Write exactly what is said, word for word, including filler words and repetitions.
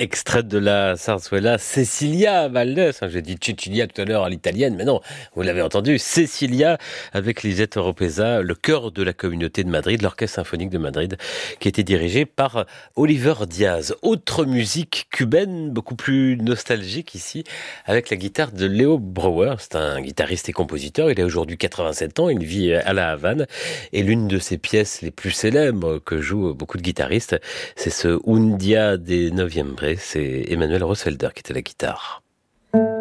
Extrait de la zarzuela Cecilia Valdés. J'ai dit Cecilia tout à l'heure à l'italienne, mais non, vous l'avez entendu, Cecilia avec Lisette Oropesa, le chœur de la communauté de Madrid, l'orchestre symphonique de Madrid, qui était dirigé par Oliver Diaz. Autre musique cubaine, beaucoup plus nostalgique ici, avec la guitare de Leo Brouwer. C'est un guitariste et compositeur, il a aujourd'hui quatre-vingt-sept ans, il vit à La Havane, et l'une de ses pièces les plus célèbres que jouent beaucoup de guitaristes, c'est ce Un Dia de Noviembre. C'est Emmanuel Rosfelder qui était à la guitare.